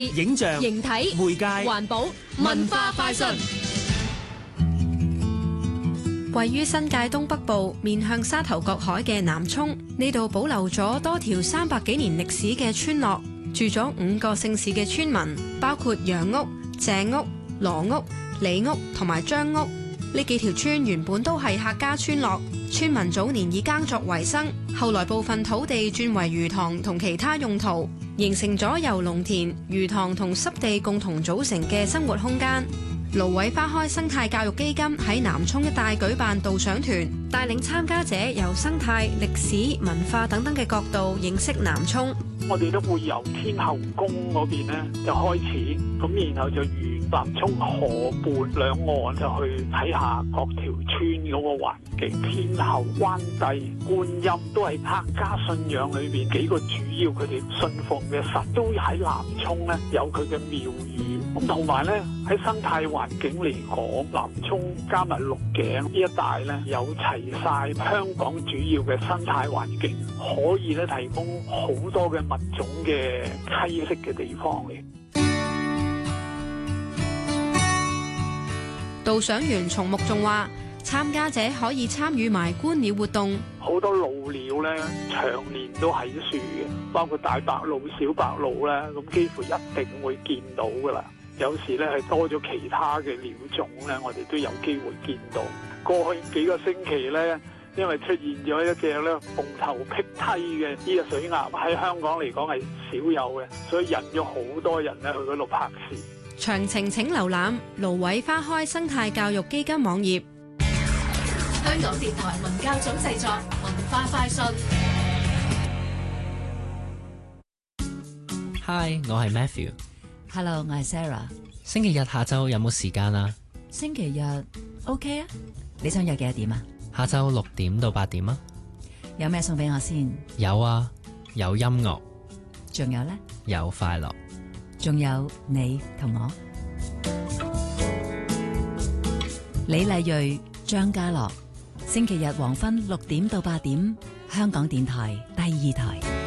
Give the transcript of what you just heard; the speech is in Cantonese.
影像、 形體、 媒介、 環保、文化快訊。 位於新界東北部，面向沙頭角海嘅南涌，呢度保留咗多條300幾年歷史嘅村落，住咗5個姓氏嘅村民，包括楊屋、鄭屋、羅屋、李屋同埋張屋。呢幾條村原本都係客家村落，村民早年以耕作為生，後來部分土地轉為魚塘同其他用途，形成咗由農田、魚塘同濕地共同組成嘅生活空間。蘆葦花開生態教育基金喺南涌一帶舉辦導賞團，帶領參加者由生態、歷史、文化等等嘅角度認識南涌。 我哋都會由天后宮嗰邊咧就開始，咁然後就沿南涌河畔兩岸就去睇下各條村嗰個環境。天后、關帝、觀音都係客家信仰裏邊幾個主要佢哋信奉嘅神，都喺南涌咧有佢嘅廟宇。咁同埋咧喺生態環境嚟講，南涌加埋鹿頸呢一帶咧有齊晒香港主要嘅生態環境，可以咧提供好多嘅物種嘅棲息嘅地方嚟。 導賞員松木仲話，參加者可以參與埋觀鳥活動。 好多鷺鳥咧，長年都喺樹嘅，包括大白鷺、小白鷺咧，咁幾乎一定會見到噶啦。有時咧係多咗其他嘅鳥種咧，我哋都有機會見到。過去幾個星期咧，因為出現咗一隻咧鳳頭劈梯嘅呢隻水鴨，喺香港嚟講係少有嘅，所以引咗好多人咧去嗰度拍攝。 詳情請瀏覽蘆葦花開生態教育基金網頁。 香港電台文教組製作，文化快訊。 Hi， 我係 Matthew。Hello， 我係 Sarah。 星期日下晝有冇時間啊？ 星期日 OK 啊？你想約幾多點啊？ 下晝6點到8點啊。 有咩送俾我先？ 有啊，有音樂。 仲有呢？ 有快樂。 仲有你同我。李麗蕊、張家樂，星期日黃昏6點到8點，香港電台第2台。